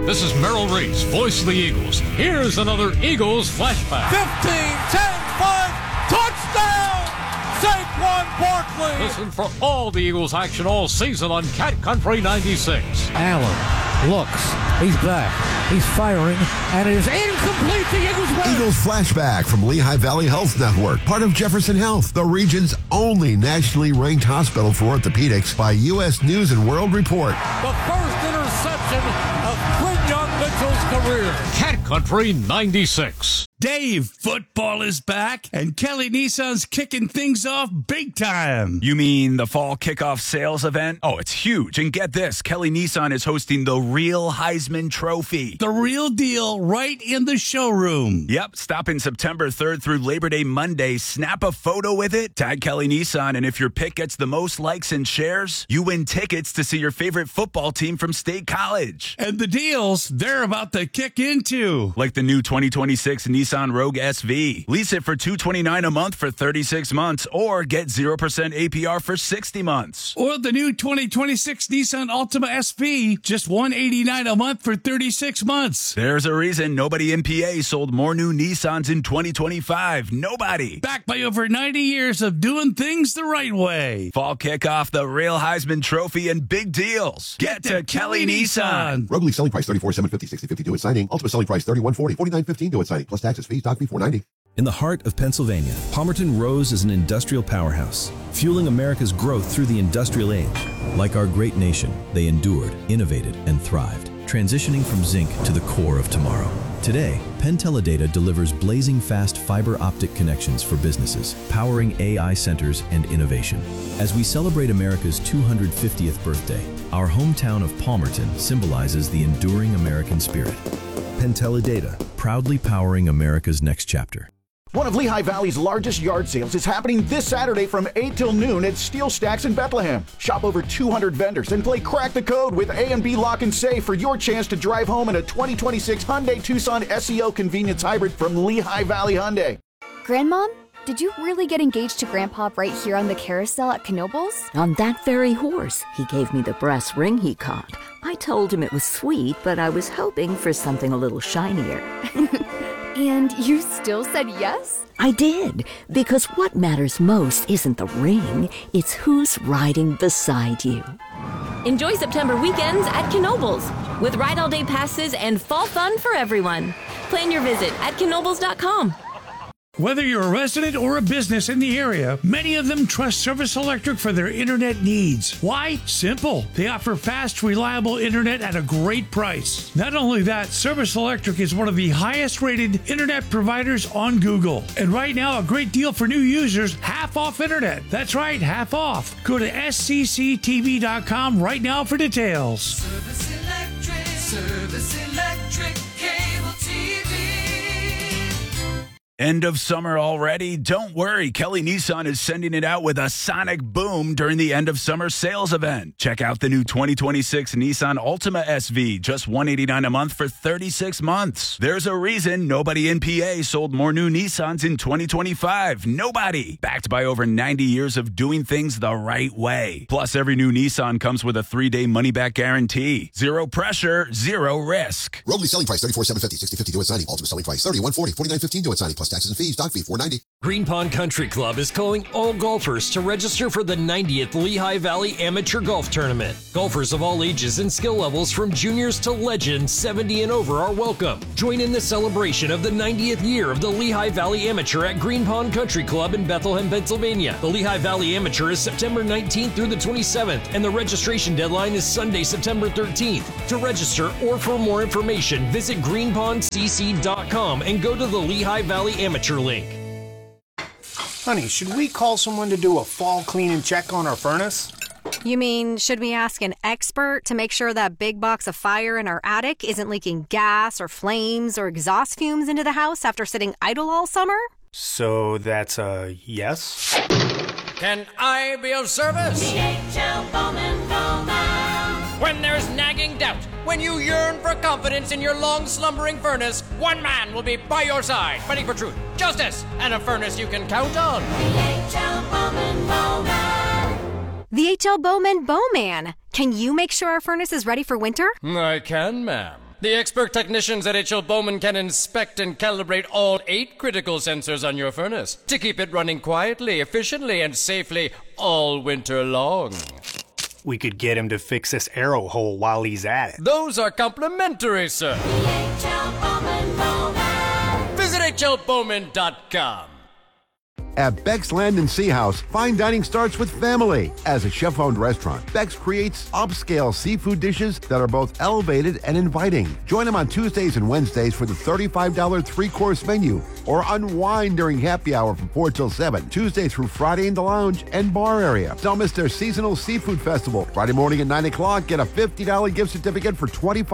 This is Merrill Reese, voice of the Eagles. Here's another Eagles flashback. 15, 10, 5, touchdown! Saquon Barkley! Listen for all the Eagles action all season on Cat Country 96. Allen looks. He's back. He's firing, and it is incomplete. The Eagles win. Eagles flashback from Lehigh Valley Health Network, part of Jefferson Health, the region's only nationally ranked hospital for orthopedics by U.S. News and World Report. The first interception of Quinyon Mitchell's career. Cat Country 96. Dave, football is back, and Kelly Nissan's kicking things off big time. You mean the fall kickoff sales event? Oh, it's huge. And get this, Kelly Nissan is hosting the real Heisman Trophy. The real deal right in the showroom. Yep, stop in September 3rd through Labor Day Monday. Snap a photo with it, tag Kelly Nissan, and if your pick gets the most likes and shares, you win tickets to see your favorite football team from State College. And the deals they're about to kick into. Like the new 2026 Nissan Rogue SV. Lease it for $229 a month for 36 months or get 0% APR for 60 months. Or the new 2026 Nissan Altima SV, just $189 a month for 36 months. There's a reason nobody in PA sold more new Nissans in 2025. Nobody. Backed by over 90 years of doing things the right way. Fall kickoff, the real Heisman Trophy, and big deals. Get to Kelly Nissan. Rogue lease selling price $34,750, $60.50 due at signing. Ultimate selling price $31.40, $49.15 due at signing. Plus taxes, fees, doc fee $4.90. In the heart of Pennsylvania, Palmerton rose as an industrial powerhouse, fueling America's growth through the industrial age. Like our great nation, they endured, innovated, and thrived, transitioning from zinc to the core of tomorrow. Today, Penn Teledata delivers blazing fast fiber optic connections for businesses, powering AI centers and innovation. As we celebrate America's 250th birthday, our hometown of Palmerton symbolizes the enduring American spirit. Penn Teledata, proudly powering America's next chapter. One of Lehigh Valley's largest yard sales is happening this Saturday from 8 till noon at Steel Stacks in Bethlehem. Shop over 200 vendors and play Crack the Code with A&B Lock and Safe for your chance to drive home in a 2026 Hyundai Tucson SEO Convenience Hybrid from Lehigh Valley Hyundai. Grandmom, did you really get engaged to Grandpa right here on the carousel at Knoebels? On that very horse. He gave me the brass ring he caught. I told him it was sweet, but I was hoping for something a little shinier. And you still said yes? I did, because what matters most isn't the ring, it's who's riding beside you. Enjoy September weekends at Knoebels with ride all day passes and fall fun for everyone. Plan your visit at knoebels.com. Whether you're a resident or a business in the area, many of them trust Service Electric for their internet needs. Why? Simple. They offer fast, reliable internet at a great price. Not only that, Service Electric is one of the highest rated internet providers on Google. And right now, a great deal for new users, half off internet. That's right, half off. Go to scctv.com right now for details. Service Electric, cable TV. End of summer already? Don't worry, Kelly Nissan is sending it out with a sonic boom during the end of summer sales event. Check out the new 2026 Nissan Altima SV, just $189 a month for 36 months. There's a reason nobody in PA sold more new Nissans in 2025. Nobody. Backed by over 90 years of doing things the right way. Plus, every new Nissan comes with a 3-day money-back guarantee. Zero pressure, zero risk. Rogue lease selling price $34,750, $60.50 due at signing. Ultimate selling price $31.40, $49.15 due at signing. Plus taxes and fees, doc fee $4.90. Green Pond Country Club is calling all golfers to register for the 90th Lehigh Valley Amateur Golf Tournament. Golfers of all ages and skill levels from juniors to legends 70 and over are welcome. Join in the celebration of the 90th year of the Lehigh Valley Amateur at Green Pond Country Club in Bethlehem, Pennsylvania. The Lehigh Valley Amateur is September 19th through the 27th, and the registration deadline is Sunday, September 13th. To register or for more information, visit greenpondcc.com and go to the Lehigh Valley Amateur link. Honey, should we call someone to do a fall clean and check on our furnace? You mean, should we ask an expert to make sure that big box of fire in our attic isn't leaking gas or flames or exhaust fumes into the house after sitting idle all summer? So that's a yes? Can I be of service? DHL Bowman Bowman. When there's nagging doubt, when you yearn for confidence in your long slumbering furnace, one man will be by your side, fighting for truth, justice, and a furnace you can count on. DHL Bowman Bowman. The H.L. Bowman Bowman. Can you make sure our furnace is ready for winter? I can, ma'am. The expert technicians at H.L. Bowman can inspect and calibrate all 8 critical sensors on your furnace to keep it running quietly, efficiently, and safely all winter long. We could get him to fix this arrow hole while he's at it. Those are complimentary, sir. Visit hlbowman.com. At Beck's Land and Sea House, fine dining starts with family. As a chef-owned restaurant, Beck's creates upscale seafood dishes that are both elevated and inviting. Join them on Tuesdays and Wednesdays for the $35 3-course menu, or unwind during happy hour from 4 till 7, Tuesday through Friday in the lounge and bar area. Don't miss their seasonal seafood festival. Friday morning at 9 o'clock, get a $50 gift certificate for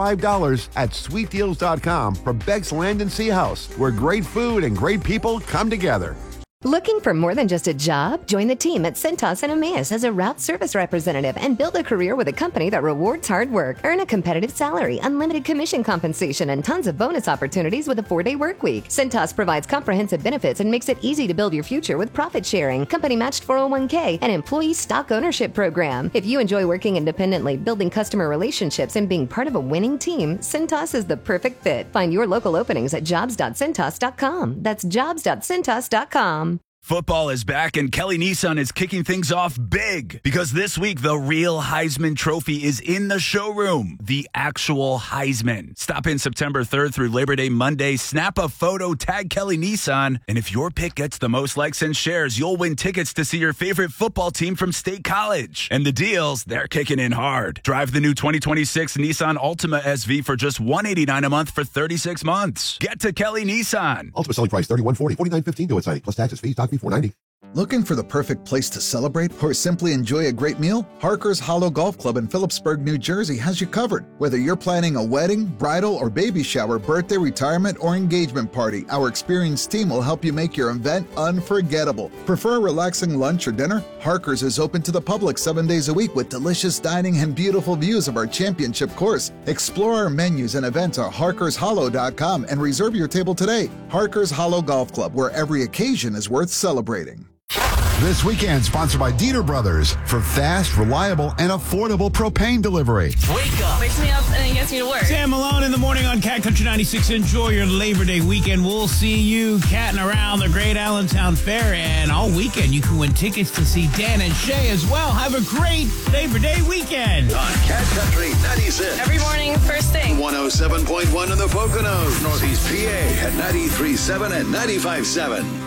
$25 at sweetdeals.com from Beck's Land and Sea House, where great food and great people come together. Looking for more than just a job? Join the team at Cintas and Emmaus as a route service representative and build a career with a company that rewards hard work. Earn a competitive salary, unlimited commission compensation, and tons of bonus opportunities with a 4-day work week. Cintas provides comprehensive benefits and makes it easy to build your future with profit sharing, company matched 401k, and employee stock ownership program. If you enjoy working independently, building customer relationships, and being part of a winning team, Cintas is the perfect fit. Find your local openings at jobs.cintas.com. That's jobs.cintas.com. Football is back, and Kelly Nissan is kicking things off big because this week the real Heisman Trophy is in the showroom. The actual Heisman. Stop in September 3rd through Labor Day Monday. Snap a photo, tag Kelly Nissan, and if your pick gets the most likes and shares, you'll win tickets to see your favorite football team from State College. And the deals, they're kicking in hard. Drive the new 2026 Nissan Altima SV for just $189 a month for 36 months. Get to Kelly Nissan. Ultimate selling price $31.40, $49.15 to its plus taxes, fees, doc fee $4.90. Looking for the perfect place to celebrate or simply enjoy a great meal? Harker's Hollow Golf Club in Phillipsburg, New Jersey has you covered. Whether you're planning a wedding, bridal, or baby shower, birthday, retirement, or engagement party, our experienced team will help you make your event unforgettable. Prefer a relaxing lunch or dinner? Harker's is open to the public 7 days a week with delicious dining and beautiful views of our championship course. Explore our menus and events at harkershollow.com and reserve your table today. Harker's Hollow Golf Club, where every occasion is worth celebrating. This weekend, sponsored by Dieter Brothers for fast, reliable, and affordable propane delivery. Wake up. Wakes me up and then gets me to work. Sam Malone in the morning on Cat Country 96. Enjoy your Labor Day weekend. We'll see you catting around the Great Allentown Fair. And all weekend, you can win tickets to see Dan and Shay as well. Have a great Labor Day weekend. On Cat Country 96. Every morning, first thing. 107.1 in the Poconos. Northeast PA at 93.7 and 95.7.